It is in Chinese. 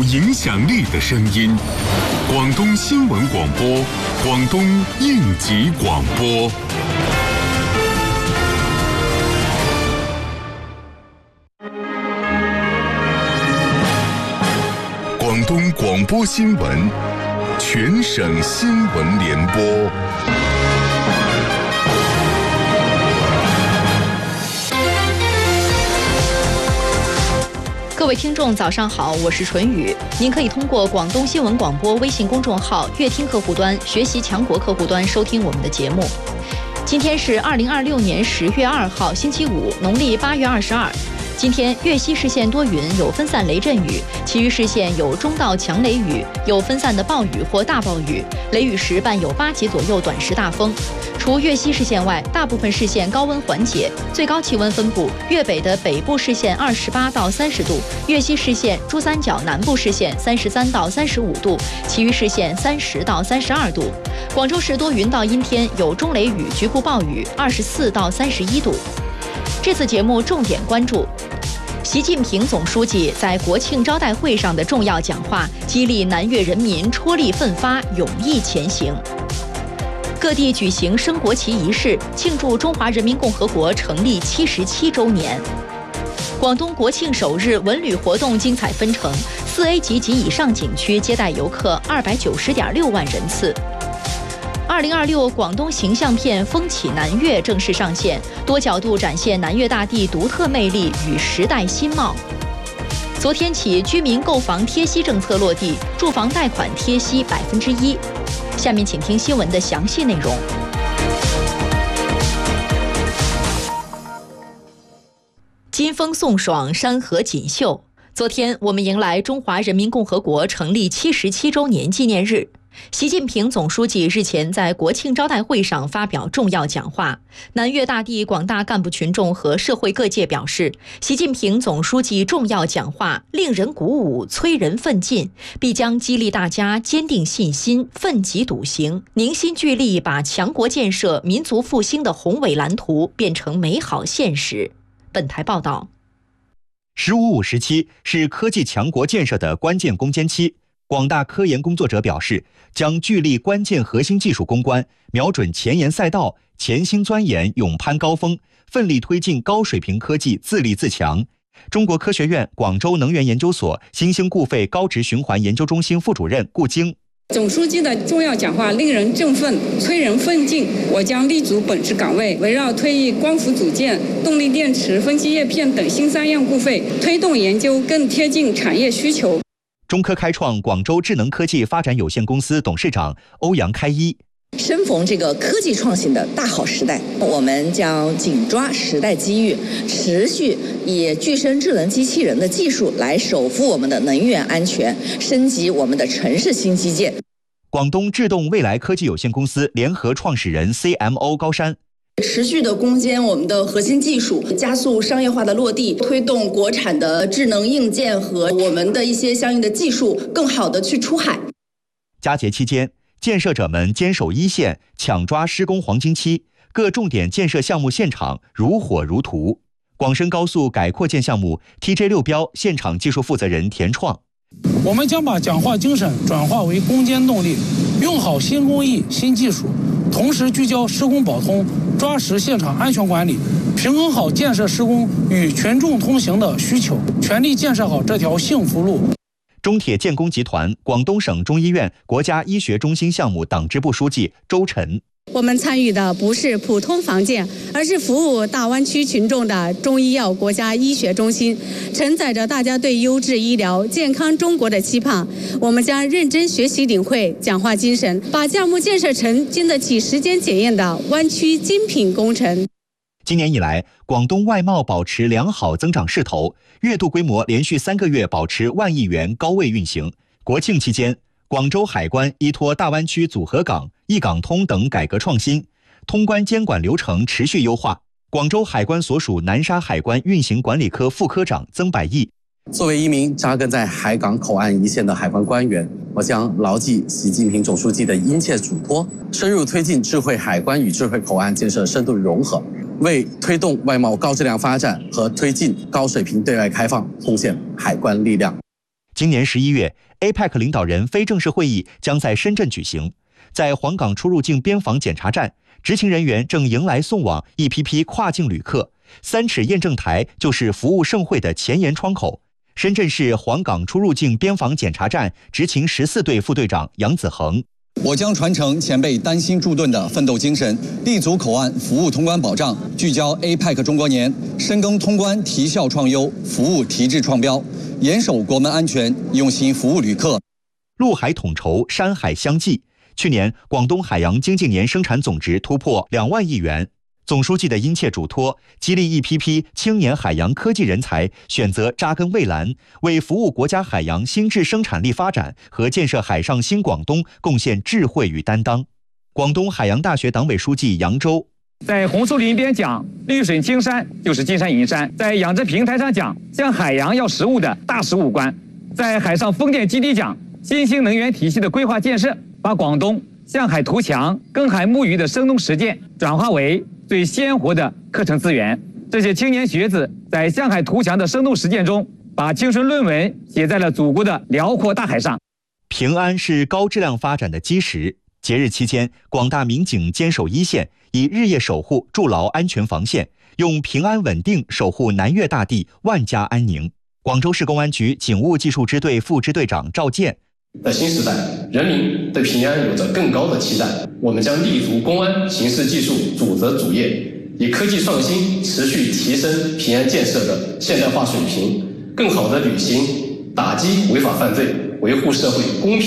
影响力的声音。广东新闻广播，广东应急广播。广东广播新闻，全省新闻联播。 各位听众早上好，我是纯宇。您可以通过广东新闻广播微信公众号乐听客户端、学习强国客户端收听我们的节目。今天是2026年10月2号星期五，农历8月22。今天粤西市县多云，有分散雷阵雨，其余市县有中到强雷雨，有分散的暴雨或大暴雨，雷雨时伴有8级左右短时大风。除粤西市县外，大部分市县高温缓解，最高气温分布：粤北的北部市县28到30度，粤西市县、珠三角南部市县33到35度，其余市县30到32度。广州市多云到阴天，有中雷雨、局部暴雨，24到31度。这次节目重点关注习近平总书记在国庆招待会上的重要讲话，激励南粤人民踔厉奋发，勇毅前行。各地举行升国旗仪式，庆祝中华人民共和国成立77周年。广东国庆首日文旅活动精彩纷呈，4A 级及以上景区接待游客290.6万人次。2026广东形象片《风起南粤》正式上线，多角度展现南粤大地独特魅力与时代新貌。昨天起，居民购房贴息政策落地，住房贷款贴息1%。下面请听新闻的详细内容。金风送爽，山河锦绣。昨天，我们迎来中华人民共和国成立77周年纪念日。习近平总书记日前在国庆招待会上发表重要讲话，南粤大地广大干部群众和社会各界表示，习近平总书记重要讲话令人鼓舞，催人奋进，必将激励大家坚定信心，奋楫笃行，凝心聚力，把强国建设、民族复兴的宏伟蓝图变成美好现实。本台报道 “15+5”时期是科技强国建设的关键攻坚期。广大科研工作者表示，将聚力关键核心技术攻关，瞄准前沿赛道，潜心钻研，勇攀高峰，奋力推进高水平科技自立自强。中国科学院广州能源研究所新兴固废高值循环研究中心副主任顾晶： 总书记的重要讲话令人振奋，催人奋进。我将立足本职岗位，围绕推移光伏组件、动力电池、分析叶片等新3样固废，推动研究更贴近产业需求。 中科开创广州智能科技发展有限公司董事长欧阳开一： 身逢这个科技创新的大好时代，我们将紧抓时代机遇，持续以具身智能机器人的技术来守护我们的能源安全，升级我们的城市新基建。 广东智动未来科技有限公司联合创始人 CMO 高山： 持续的攻坚我们的核心技术，加速商业化的落地，推动国产的智能硬件和我们的一些相应的技术更好的去出海。 佳节期间，建设者们坚守一线，抢抓施工黄金期，各重点建设项目现场如火如荼。广深高速改扩建项目 TJ6标现场技术负责人田创： 我们将把讲话精神转化为攻坚动力，用好新工艺、新技术，同时聚焦施工保通，抓实现场安全管理，平衡好建设施工与群众通行的需求，全力建设好这条幸福路。 中铁建工集团广东省中医院国家医学中心项目党支部书记周晨： 我们参与的不是普通房建，而是服务大湾区群众的中医药国家医学中心，承载着大家对优质医疗、健康中国的期盼。我们将认真学习领会讲话精神，把项目建设成经得起时间检验的湾区精品工程。 今年以来，广东外贸保持良好增长势头，月度规模连续3个月保持1万亿元高位运行。国庆期间，广州海关依托大湾区组合港、一港通等改革创新，通关监管流程持续优化。广州海关所属南沙海关运行管理科副科长曾百亿： 作为一名扎根在海港口岸一线的海关官员，我将牢记习近平总书记的殷切嘱托，深入推进智慧海关与智慧口岸建设深度融合，为推动外贸高质量发展和推进高水平对外开放贡献海关力量。 今年11月 ，APEC 领导人非正式会议将在深圳举行。在黄港出入境边防检查站，执勤人员正迎来送往一批批跨境旅客。3尺验证台就是服务盛会的前沿窗口。深圳市黄港出入境边防检查站执勤14队副队长杨子恒。 我将传承前辈丹心铸盾的奋斗精神，立足口岸服务通关保障，聚焦 APEC 中国年，深耕通关提效创优，服务提质创标，严守国门安全，用心服务旅客。 陆海统筹，山海相济。去年，广东海洋经济年生产总值突破2万亿元。总书记的殷切嘱托，激励一批批青年海洋科技人才选择扎根蔚蓝，为服务国家海洋新质生产力发展和建设海上新广东贡献智慧与担当。广东海洋大学党委书记杨周在红树林边讲绿水青山就是金山银山，在养殖平台上讲向海洋要实物的大实物观，在海上风电基地讲新兴能源体系的规划建设，把广东向海图强、耕海牧渔的生动实践转化为最鲜活的课程资源。这些青年学子在向海图强的生动实践中，把青春论文写在了祖国的辽阔大海上。 平安是高质量发展的基石。节日期间，广大民警坚守一线，以日夜守护筑牢安全防线，用平安稳定守护南粤大地万家安宁。广州市公安局警务技术支队副支队长赵健。 在新时代，人民对平安有着更高的期待。我们将立足公安、刑事技术主责主业，以科技创新持续提升平安建设的现代化水平，更好地履行打击违法犯罪、维护社会公平